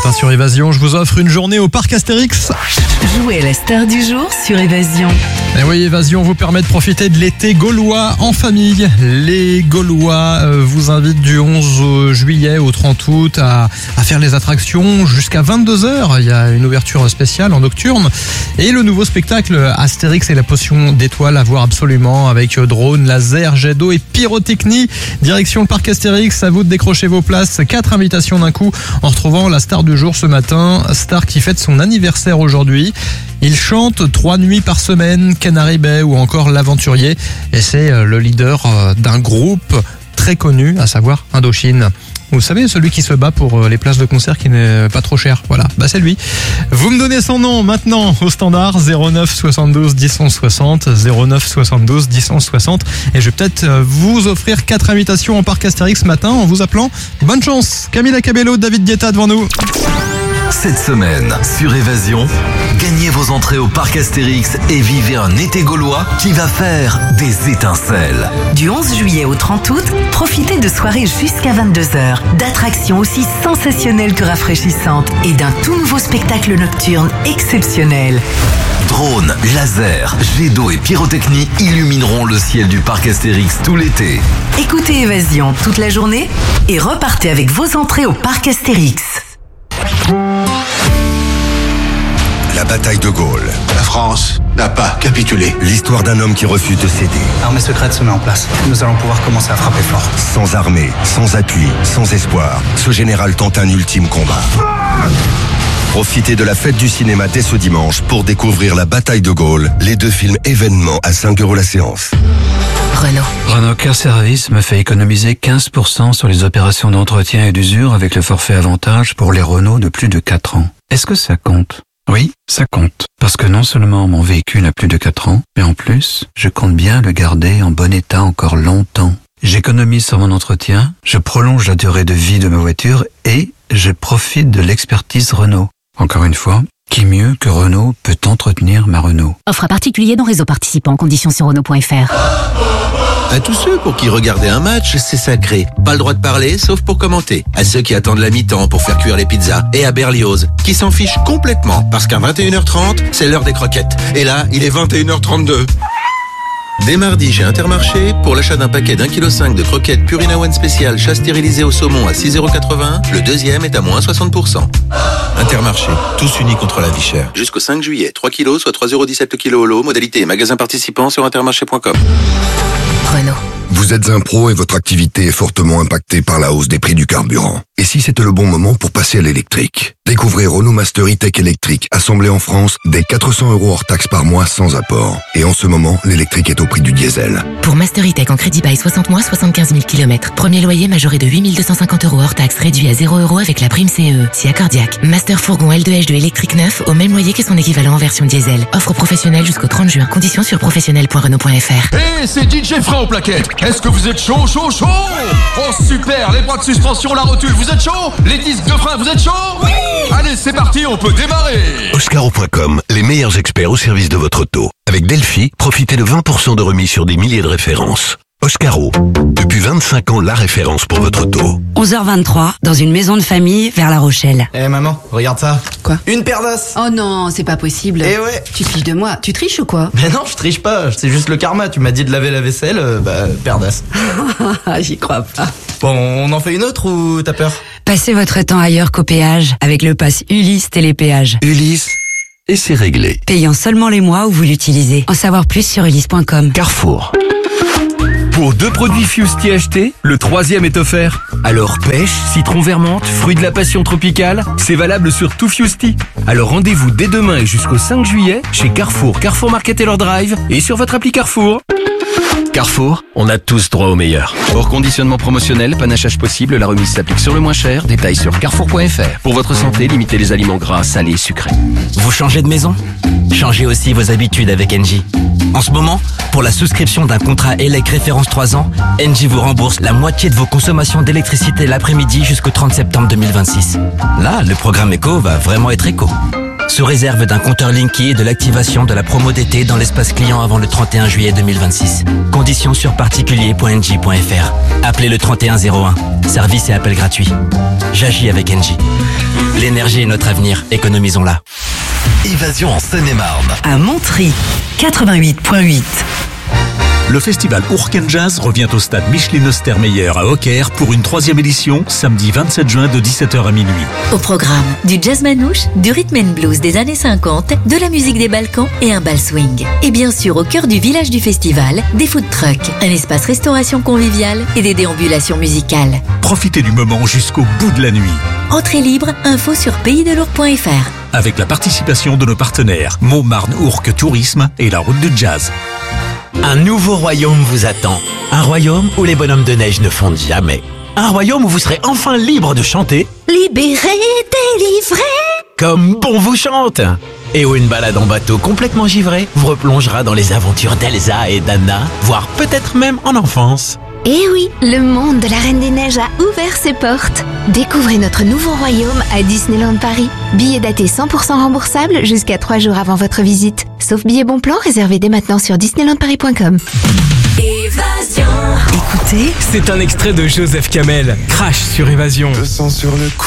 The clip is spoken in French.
matin sur Évasion, je vous offre une journée au parc Astérix. Jouez à la star du jour sur Évasion. Et oui, Évasion vous permet de profiter de l'été gaulois en famille. Les Gaulois vous invitent du 11 juillet au 30 août à faire les attractions jusqu'à 22h. Il y a une ouverture spéciale en nocturne. Et le nouveau spectacle Astérix et la potion d'étoiles à voir absolument avec drone, laser, jet d'eau et pyrotechnie. Direction le parc Astérix, à vous de décrocher vos places. 4 invitations d'un coup en retrouvant la star du jour ce matin. Star qui fête son anniversaire aujourd'hui. Il chante 3 nuits par semaine, Canary Bay ou encore L'Aventurier. Et c'est le leader d'un groupe très connu, à savoir Indochine. Vous savez, celui qui se bat pour les places de concert qui n'est pas trop cher. Voilà, c'est lui. Vous me donnez son nom maintenant au standard 09 72 10 11 60, 09 72 10 11 60. Et je vais peut-être vous offrir 4 invitations en parc Astérix ce matin en vous appelant. Bonne chance. Camila Cabello, David Guetta devant nous. Cette semaine, sur Évasion, gagnez vos entrées au parc Astérix et vivez un été gaulois qui va faire des étincelles. Du 11 juillet au 30 août, profitez de soirées jusqu'à 22h, d'attractions aussi sensationnelles que rafraîchissantes et d'un tout nouveau spectacle nocturne exceptionnel. Drones, lasers, jets d'eau et pyrotechnie illumineront le ciel du parc Astérix tout l'été. Écoutez Évasion toute la journée et repartez avec vos entrées au parc Astérix. La bataille de Gaulle. La France n'a pas capitulé. L'histoire d'un homme qui refuse de céder. L'armée secrète se met en place. Nous allons pouvoir commencer à frapper fort. Sans armée, sans appui, sans espoir, ce général tente un ultime combat. Profitez de la fête du cinéma dès ce dimanche pour découvrir La bataille de Gaulle, les 2 films événements à 5 € la séance. Renault Car Service me fait économiser 15% sur les opérations d'entretien et d'usure avec le forfait avantage pour les Renault de plus de 4 ans. Est-ce que ça compte ? Oui, ça compte. Parce que non seulement mon véhicule a plus de 4 ans, mais en plus, je compte bien le garder en bon état encore longtemps. J'économise sur mon entretien, je prolonge la durée de vie de ma voiture et je profite de l'expertise Renault. Encore une fois, qui mieux que Renault peut entretenir ma Renault ? Offre à particulier dans réseau participant, conditions sur Renault.fr. À tous ceux pour qui regarder un match, c'est sacré. Pas le droit de parler, sauf pour commenter. À ceux qui attendent la mi-temps pour faire cuire les pizzas. Et à Berlioz, qui s'en fichent complètement, parce qu'à 21h30, c'est l'heure des croquettes. Et là, il est 21h32. Dès mardi chez Intermarché, pour l'achat d'un paquet d'1,5 kg de croquettes Purina One spécial chat stérilisé au saumon à 6,80 €, le deuxième est à moins 60%. Intermarché, tous unis contre la vie chère. Jusqu'au 5 juillet, 3 kilos, soit 3,17 € le kilo au lot. Modalité et magasin participant sur intermarché.com. Renault. Vous êtes un pro et votre activité est fortement impactée par la hausse des prix du carburant. Et si c'était le bon moment pour passer à l'électrique ? Découvrez Renault Master E-Tech électrique, assemblé en France, dès 400 € hors taxe par mois sans apport. Et en ce moment, l'électrique est au prix du diesel. Pour Master E-Tech en crédit bail 60 mois, 75 000 km. Premier loyer majoré de 8 250 € hors taxe, réduit à 0 € avec la prime CE. Si accordiaque. Master fourgon L2H2 électrique neuf, au même loyer que son équivalent en version diesel. Offre professionnelle jusqu'au 30 juin. Conditions sur professionnel.renault.fr. Hey, c'est DJ Frein au plaquet. Est-ce que vous êtes chaud? Oh super, les bras de suspension, la rotule, vous êtes chaud? Les disques de frein, vous êtes chaud? Oui. Allez, c'est parti, on peut démarrer. Oscaro.com, les meilleurs experts au service de votre auto. Avec Delphi, profitez de 20% de remise sur des milliers de références. Oscaro, depuis 25 ans, la référence pour votre auto. 11h23, dans une maison de famille vers La Rochelle. Maman, regarde ça. Quoi? Une paire d'os. Oh non, c'est pas possible. Eh ouais. Tu te fiches de moi. Tu triches ou quoi? Mais non, je triche pas, c'est juste le karma. Tu m'as dit de laver la vaisselle, paire d'os. J'y crois pas. Bon, on en fait une autre ou t'as peur? Passez votre temps ailleurs qu'au péage avec le pass Ulysse Télépéage. Ulysse, et c'est réglé. Payant seulement les mois où vous l'utilisez. En savoir plus sur ulysse.com. Carrefour. Pour 2 produits Fusti achetés, le 3e est offert. Alors pêche, citron vermente, fruits de la passion tropicale, c'est valable sur tout Fusti. Alors rendez-vous dès demain et jusqu'au 5 juillet chez Carrefour, Carrefour Market et leur drive et sur votre appli Carrefour. Carrefour, on a tous droit au meilleur. Hors conditionnement promotionnel, panachage possible, la remise s'applique sur le moins cher. Détails sur carrefour.fr. Pour votre santé, limitez les aliments gras, salés et sucrés. Vous changez de maison ? Changez aussi vos habitudes avec Engie. En ce moment, pour la souscription d'un contrat ELEC référence 3 ans, Engie vous rembourse la moitié de vos consommations d'électricité l'après-midi jusqu'au 30 septembre 2026. Là, le programme éco va vraiment être éco. Sous réserve d'un compteur Linky et de l'activation de la promo d'été dans l'espace client avant le 31 juillet 2026. Conditions sur particulier.engie.fr. Appelez le 3101. Service et appel gratuit. J'agis avec Engie. L'énergie est notre avenir, économisons-la. Évasion en Seine-et-Marne. À Montry, 88.8. Le festival Urken Jazz revient au stade Micheline-Ostermeyer à Auxerre pour une 3e édition, samedi 27 juin de 17h à minuit. Au programme, du jazz manouche, du rhythm and blues des années 50, de la musique des Balkans et un bal swing. Et bien sûr, au cœur du village du festival, des food trucks, un espace restauration conviviale et des déambulations musicales. Profitez du moment jusqu'au bout de la nuit. Entrée libre, info sur paysdelourdes.fr. Avec la participation de nos partenaires Montmarne-Ourcq Tourisme et la Route du Jazz. Un nouveau royaume vous attend. Un royaume où les bonhommes de neige ne fondent jamais. Un royaume où vous serez enfin libre de chanter. Libéré, délivré. Comme bon vous chante. Et où une balade en bateau complètement givrée vous replongera dans les aventures d'Elsa et d'Anna, voire peut-être même en enfance. Eh oui, le monde de la Reine des Neiges a ouvert ses portes. Découvrez notre nouveau royaume à Disneyland Paris. Billets datés 100% remboursables jusqu'à 3 jours avant votre visite. Sauf billets bon plan réservés dès maintenant sur disneylandparis.com. Évasion. Écoutez, c'est un extrait de Joseph Kamel. Crash sur Évasion. Le sang sur le cou.